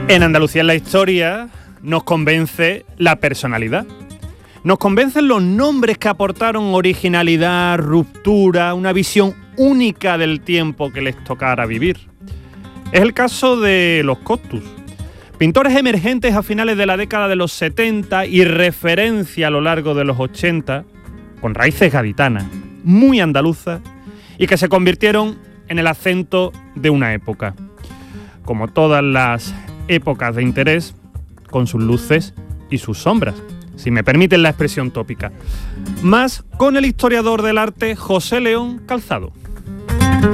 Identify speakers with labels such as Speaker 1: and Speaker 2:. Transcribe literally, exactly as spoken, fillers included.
Speaker 1: En Andalucía en la historia nos convence la personalidad. Nos convencen los nombres que aportaron originalidad, ruptura, una visión única del tiempo que les tocara vivir. Es el caso de los Costus, pintores emergentes a finales de la década de los setenta y referencia a lo largo de los ochenta, con raíces gaditanas, muy andaluzas, y que se convirtieron en el acento de una época. Como todas las épocas de interés, con sus luces y sus sombras, si me permiten la expresión tópica. Más con el historiador del arte José León Calzado.